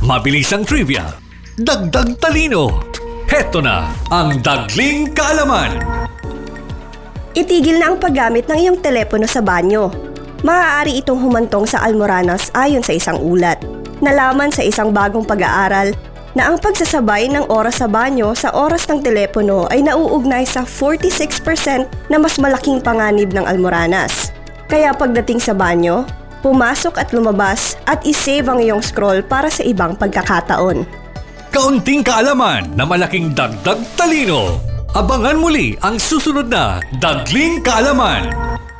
Mabilis ang trivia, dagdag talino. Heto na ang Dagling Kaalaman. Itigil na ang paggamit ng iyong telepono sa banyo. Maaari itong humantong sa almoranas ayon sa isang ulat. Nalaman sa isang bagong pag-aaral na ang pagsasabay ng oras sa banyo sa oras ng telepono ay nauugnay sa 46% na mas malaking panganib ng almoranas. Kaya pagdating sa banyo, pumasok at lumabas at isave ang iyong scroll para sa ibang pagkakataon. Kaunting kaalaman na malaking dagdag talino. Abangan muli ang susunod na Dagling Kaalaman.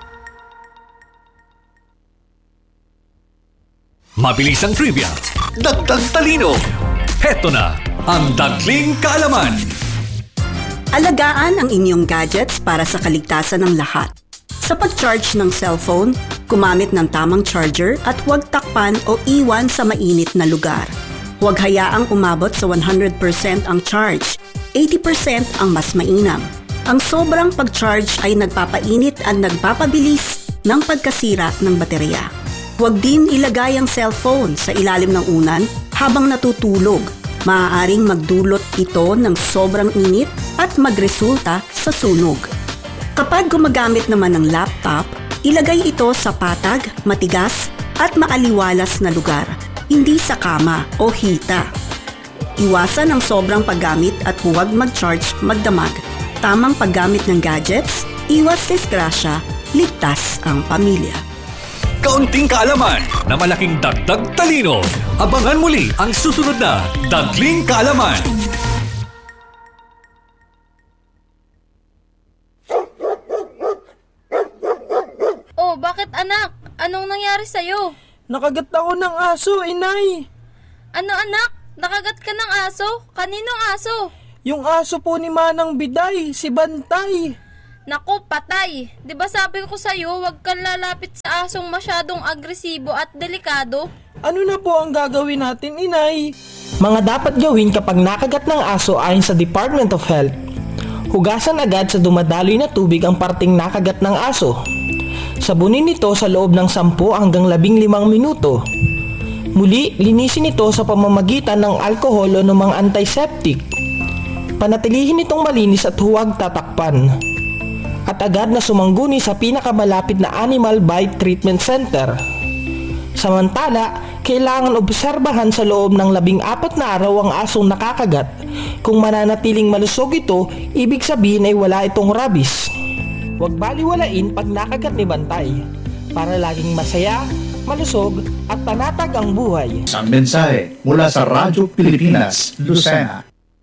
Mabilis ang trivia, dagdag talino. Heto na ang Dagling Kaalaman. Alagaan ang inyong gadgets para sa kaligtasan ng lahat. Sa pag-charge ng cellphone, gumamit ng tamang charger at huwag takpan o iwan sa mainit na lugar. Huwag hayaang umabot sa 100% ang charge. 80% ang mas mainam. Ang sobrang pag-charge ay nagpapainit at nagpapabilis ng pagkasira ng baterya. Huwag din ilagay ang cellphone sa ilalim ng unan habang natutulog. Maaaring magdulot ito ng sobrang init at magresulta sa sunog. Kapag gumagamit naman ng laptop, ilagay ito sa patag, matigas at maaliwalas na lugar, hindi sa kama o hita. Iwasan ang sobrang paggamit at huwag mag-charge magdamag. Tamang paggamit ng gadgets, iwas disgrasya, ligtas ang pamilya. Kaunting kaalaman na malaking dagdag talino. Abangan muli ang susunod na Dagling Kaalaman. Oh, bakit anak? Anong nangyari sa'yo? Nakagat ako ng aso, inay. Ano anak? Nakagat ka ng aso? Kaninong aso? Yung aso po ni Manang Biday, si Bantay. Naku, patay. Di ba sabi ko sa'yo, huwag kang lalapit sa asong masyadong agresibo at delikado? Ano na po ang gagawin natin, inay? Mga dapat gawin kapag nakagat ng aso ayon sa Department of Health. Hugasan agad sa dumadaloy na tubig ang parting nakagat ng aso. Sabunin ito sa loob ng 10 hanggang 15 minuto. Muli, linisin ito sa pamamagitan ng alkohol o ng mga antiseptic. Panatilihin itong malinis at huwag tatakpan. At agad na sumangguni sa pinakamalapit na Animal Bite Treatment Center. Samantala, kailangan obserbahan sa loob ng 14 na araw ang asong nakakagat. Kung mananatiling malusog ito, ibig sabihin ay wala itong rabies. Huwag baliwalain pag nakagat ni Bantay para laging masaya, malusog at panatag ang buhay. Isang mensahe mula sa Radyo Pilipinas, Lucena.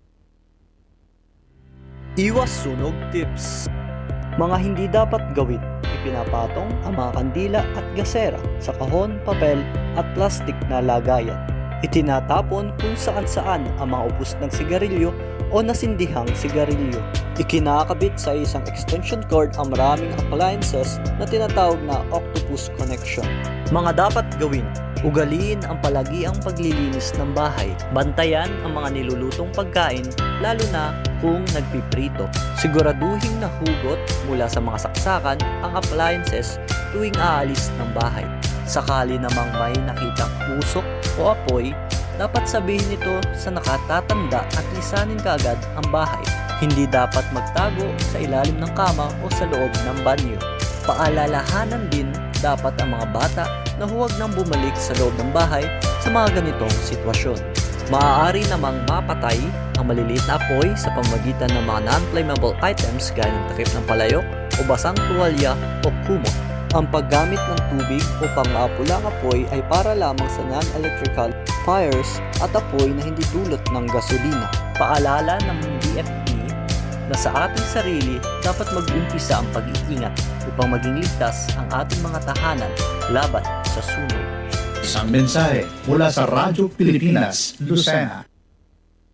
Iwas sunog tips. Mga hindi dapat gawin. Ipinapatong ang mga kandila at gasera sa kahon, papel at plastik na lagayan. Itinatapon kung saan-saan ang mga ubos ng sigarilyo o nasindihang sigarilyo. Ikinakabit sa isang extension cord ang maraming appliances na tinatawag na octopus connection. Mga dapat gawin: ugaliin ang palagiang paglilinis ng bahay. Bantayan ang mga nilulutong pagkain, lalo na kung nagpiprito. Siguraduhin na hugot mula sa mga saksakan ang appliances tuwing aalis ng bahay. Sakali namang may nakitang usok o apoy, dapat sabihin ito sa nakatatanda at lisanin kaagad ang bahay. Hindi dapat magtago sa ilalim ng kama o sa loob ng banyo. Paalalahanan din dapat ang mga bata na huwag nang bumalik sa loob ng bahay sa mga ganitong sitwasyon. Maaari namang mapatay ang maliliit na apoy sa pamamagitan ng mga non-flammable items gaya ng takip ng palayok o basang tuwalya o kumot. Ang paggamit ng tubig upang maapulang apoy ay para lamang sa non-electrical fires at apoy na hindi dulot ng gasolina. Paalala ng DFE na sa ating sarili dapat mag-umpisa ang pag-iingat upang maging ligtas ang ating mga tahanan laban sa sunog. Isang mensahe mula sa Radyo Pilipinas, Lucena.